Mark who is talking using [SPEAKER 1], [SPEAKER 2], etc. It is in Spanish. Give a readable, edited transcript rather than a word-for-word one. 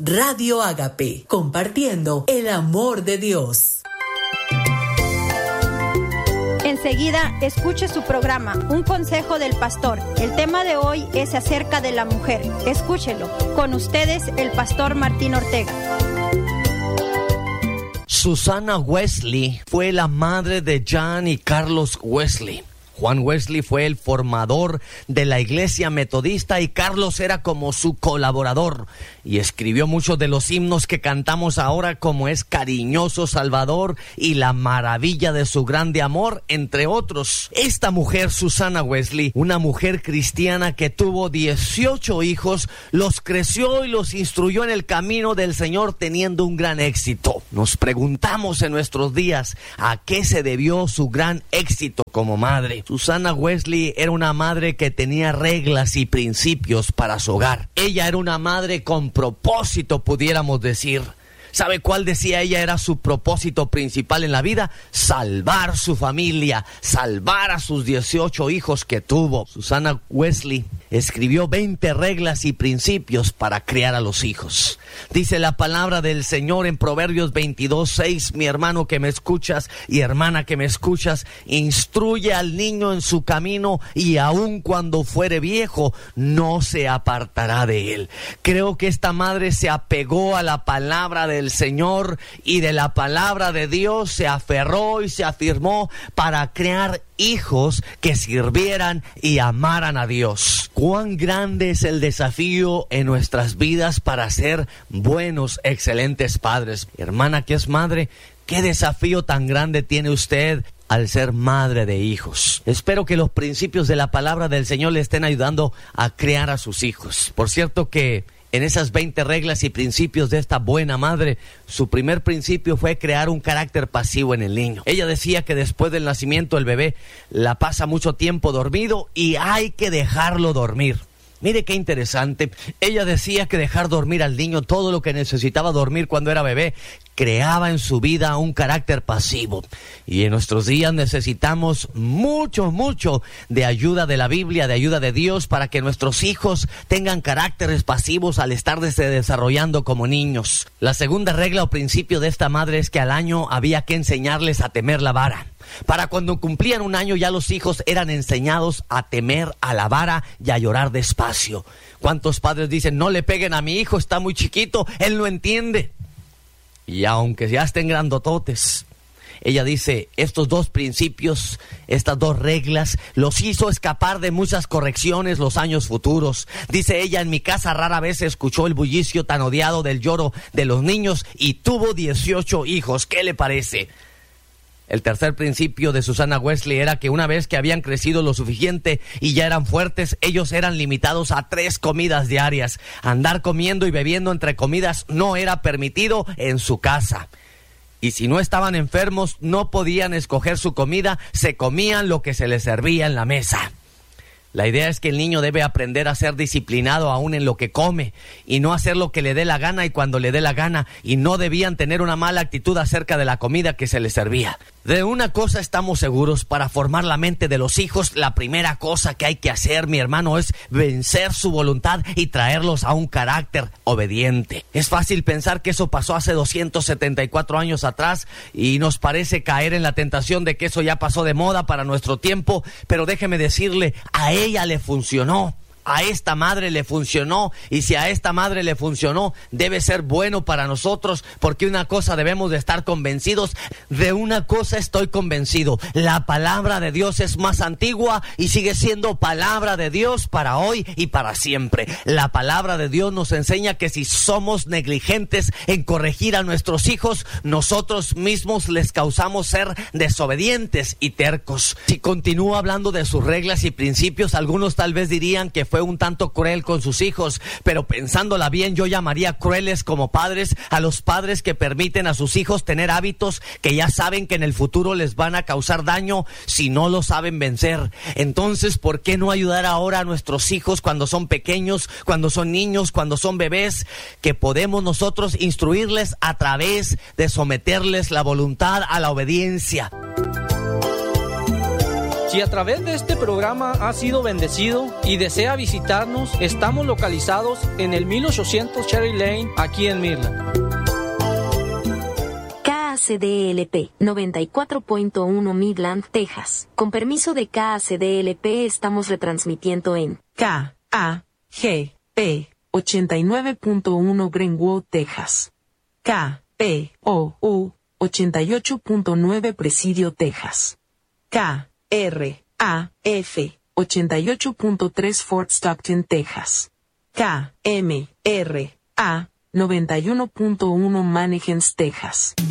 [SPEAKER 1] Radio Ágape, compartiendo el amor de Dios.
[SPEAKER 2] Enseguida, escuche su programa, Un Consejo del Pastor. El tema de hoy es acerca de la mujer. Escúchelo. Con ustedes, el pastor Martín Ortega.
[SPEAKER 3] Susana Wesley fue la madre de John y Carlos Wesley. Juan Wesley fue el formador de la iglesia metodista y Carlos era como su colaborador y escribió muchos de los himnos que cantamos ahora, como es Cariñoso Salvador y La maravilla de su grande amor, entre otros. Esta mujer, Susana Wesley, una mujer cristiana que tuvo 18 hijos, los creció y los instruyó en el camino del Señor, teniendo un gran éxito. Nos preguntamos en nuestros días a qué se debió su gran éxito como madre. Susana Wesley era una madre que tenía reglas y principios para su hogar. Ella era una madre con propósito, pudiéramos decir. ¿Sabe cuál decía ella era su propósito principal en la vida? Salvar su familia, salvar a sus 18 hijos que tuvo. Susana Wesley escribió 20 reglas y principios para criar a los hijos. Dice la palabra del Señor en Proverbios 22:6, mi hermano que me escuchas y hermana que me escuchas, instruye al niño en su camino y aun cuando fuere viejo no se apartará de él. Creo que esta madre se apegó a la palabra del Señor y de la palabra de Dios se aferró y se afirmó para crear hijos que sirvieran y amaran a Dios. Cuán grande es el desafío en nuestras vidas para ser buenos, excelentes padres. Hermana que es madre, ¿qué desafío tan grande tiene usted al ser madre de hijos? Espero que los principios de la palabra del Señor le estén ayudando a criar a sus hijos. Por cierto que en esas 20 reglas y principios de esta buena madre, su primer principio fue crear un carácter pasivo en el niño. Ella decía que después del nacimiento el bebé la pasa mucho tiempo dormido y hay que dejarlo dormir. Mire qué interesante. Ella decía que dejar dormir al niño todo lo que necesitaba dormir cuando era bebé creaba en su vida un carácter pasivo. Y en nuestros días necesitamos mucho de ayuda de la Biblia, de ayuda de Dios, para que nuestros hijos tengan caracteres pasivos al estarse desarrollando como niños. La segunda regla o principio de esta madre es que al año había que enseñarles a temer la vara. Para cuando cumplían un año ya los hijos eran enseñados a temer a la vara y a llorar despacio. ¿Cuántos padres dicen, no le peguen a mi hijo, está muy chiquito, él no entiende? Y aunque ya estén grandototes, ella dice, estos dos principios, estas dos reglas, los hizo escapar de muchas correcciones los años futuros. Dice ella, en mi casa rara vez se escuchó el bullicio tan odiado del lloro de los niños y tuvo 18 hijos. ¿Qué le parece? El tercer principio de Susana Wesley era que una vez que habían crecido lo suficiente y ya eran fuertes, ellos eran limitados a 3 comidas diarias. Andar comiendo y bebiendo entre comidas no era permitido en su casa. Y si no estaban enfermos, no podían escoger su comida, se comían lo que se les servía en la mesa. La idea es que el niño debe aprender a ser disciplinado aún en lo que come y no hacer lo que le dé la gana y cuando le dé la gana, y no debían tener una mala actitud acerca de la comida que se les servía. De una cosa estamos seguros, para formar la mente de los hijos, la primera cosa que hay que hacer, mi hermano, es vencer su voluntad y traerlos a un carácter obediente. Es fácil pensar que eso pasó hace 274 años atrás y nos parece caer en la tentación de que eso ya pasó de moda para nuestro tiempo, pero déjeme decirle, a ella le funcionó. A esta madre le funcionó, y si a esta madre le funcionó, debe ser bueno para nosotros, porque una cosa debemos de estar convencidos, de una cosa estoy convencido, la palabra de Dios es más antigua y sigue siendo palabra de Dios para hoy y para siempre. La palabra de Dios nos enseña que si somos negligentes en corregir a nuestros hijos, nosotros mismos les causamos ser desobedientes y tercos. Si continúa hablando de sus reglas y principios, algunos tal vez dirían que fue un tanto cruel con sus hijos, pero pensándola bien, yo llamaría crueles como padres a los padres que permiten a sus hijos tener hábitos que ya saben que en el futuro les van a causar daño si no lo saben vencer. Entonces, ¿por qué no ayudar ahora a nuestros hijos cuando son pequeños, cuando son niños, cuando son bebés, que podemos nosotros instruirles a través de someterles la voluntad a la obediencia?
[SPEAKER 4] Si a través de este programa ha sido bendecido y desea visitarnos, estamos localizados en el 1800 Cherry Lane, aquí en Midland.
[SPEAKER 5] KACDLP 94.1 Midland, Texas. Con permiso de KACDLP estamos retransmitiendo en KAGP 89.1 Greenwood, Texas. KPOU 88.9 Presidio, Texas. KRAF 88.3 Fort Stockton, Texas. KMRA 91.1 Mannequins, Texas.